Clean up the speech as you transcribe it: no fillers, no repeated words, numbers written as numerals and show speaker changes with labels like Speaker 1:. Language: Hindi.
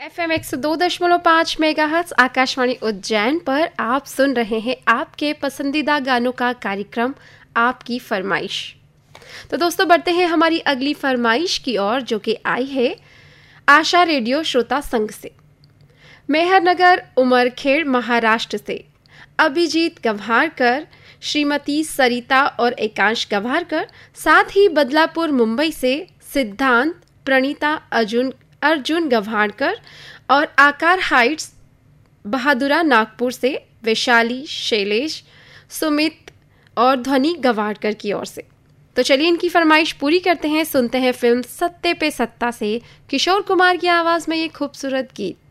Speaker 1: FM 102.5 मेगाहर्ट्ज आकाशवाणी उज्जैन पर आप सुन रहे हैं आपके पसंदीदा गानों का कार्यक्रम आपकी फरमाइश। तो दोस्तों बढ़ते हैं हमारी अगली फरमाइश की ओर, जो कि आई है आशा रेडियो श्रोता संघ से। मेहरनगर उमरखेड़ महाराष्ट्र से अभिजीत गवारकर, श्रीमती सरिता और एकांश गवारकर, साथ ही बदलापुर मुंबई से सिद्धांत, प्रणीता, अर्जुन गवारकर और आकार हाइट्स बहादुरा नागपुर से वैशाली, शैलेश, सुमित और ध्वनि गवारकर की ओर से। तो चलिए इनकी फरमाइश पूरी करते हैं। सुनते हैं फिल्म सत्ते पे सत्ता से किशोर कुमार की आवाज में ये खूबसूरत गीत।